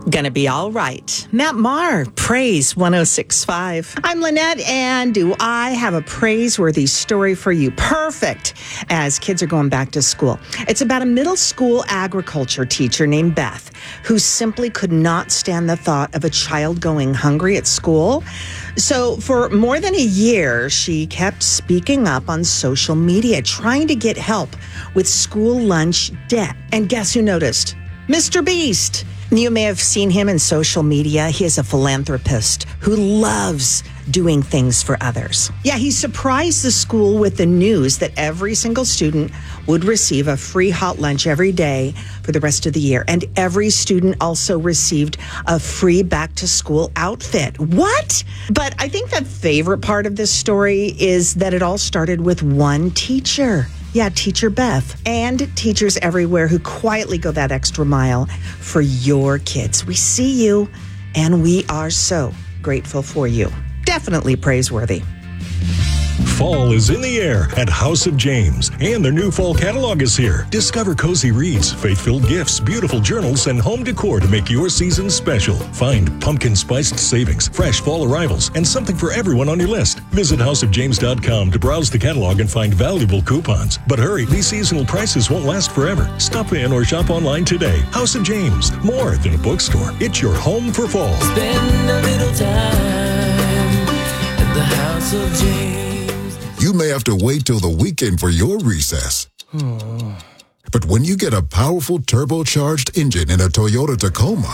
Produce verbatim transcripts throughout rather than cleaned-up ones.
Gonna be all right. Matt Maher, Praise one oh six point five. I'm Lynette, and do I have a praiseworthy story for you? Perfect, as kids are going back to school. It's about a middle school agriculture teacher named Beth, who simply could not stand the thought of a child going hungry at school. So for more than a year, she kept speaking up on social media, trying to get help with school lunch debt. And guess who noticed? Mister Beast. You may have seen him in social media. He is a philanthropist who loves doing things for others. Yeah, he surprised the school with the news that every single student would receive a free hot lunch every day for the rest of the year. And every student also received a free back-to-school outfit. What? But I think the favorite part of this story is that it all started with one teacher. Yeah, Teacher Beth, and teachers everywhere who quietly go that extra mile for your kids. We see you, and we are so grateful for you. Definitely praiseworthy. Fall is in the air at House of James, and their new fall catalog is here. Discover cozy reads, faith-filled gifts, beautiful journals, and home decor to make your season special. Find pumpkin-spiced savings, fresh fall arrivals, and something for everyone on your list. Visit house of james dot com to browse the catalog and find valuable coupons. But hurry, these seasonal prices won't last forever. Stop in or shop online today. House of James, more than a bookstore. It's your home for fall. Spend a little time at the House of James. You may have to wait till the weekend for your recess. But when you get a powerful turbocharged engine in a Toyota Tacoma,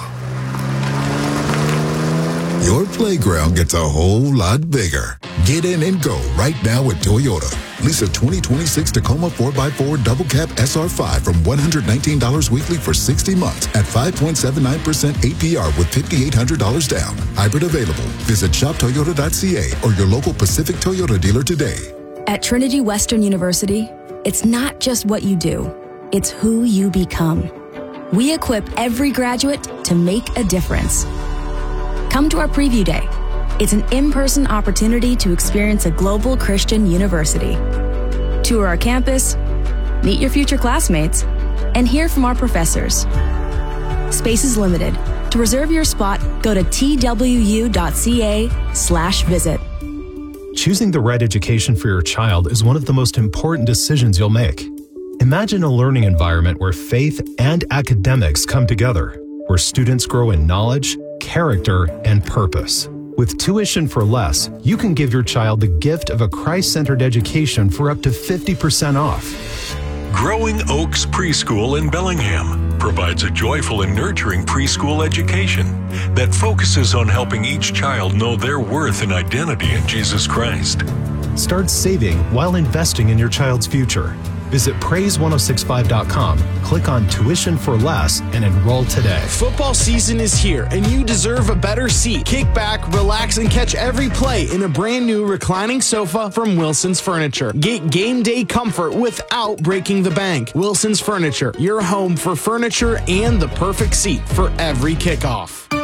your playground gets a whole lot bigger. Get in and go right now at Toyota. Lease a twenty twenty-six Tacoma four by four Double Cab S R five from one hundred nineteen dollars weekly for sixty months at five point seven nine percent A P R with five thousand eight hundred dollars down. Hybrid available. Visit shop toyota dot c a or your local Pacific Toyota dealer today. At Trinity Western University, it's not just what you do, it's who you become. We equip every graduate to make a difference. Come to our preview day. It's an in-person opportunity to experience a global Christian university. Tour our campus, meet your future classmates, and hear from our professors. Space is limited. To reserve your spot, go to t w u dot c a slash visit. Choosing the right education for your child is one of the most important decisions you'll make. Imagine a learning environment where faith and academics come together, where students grow in knowledge, character, and purpose. With Tuition for Less, you can give your child the gift of a Christ-centered education for up to fifty percent off. Growing Oaks Preschool in Bellingham provides a joyful and nurturing preschool education that focuses on helping each child know their worth and identity in Jesus Christ. Start saving while investing in your child's future. Visit praise ten sixty-five dot com, click on Tuition for Less, and enroll today. Football season is here, and you deserve a better seat. Kick back, relax, and catch every play in a brand new reclining sofa from Wilson's Furniture. Get game day comfort without breaking the bank. Wilson's Furniture, your home for furniture and the perfect seat for every kickoff.